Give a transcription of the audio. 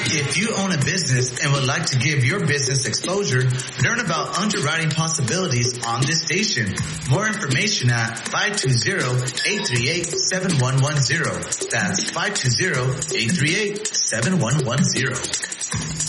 If you own a business and would like to give your business exposure, learn about underwriting possibilities on this station. More information at 520-838-7110. That's 520-838-7110.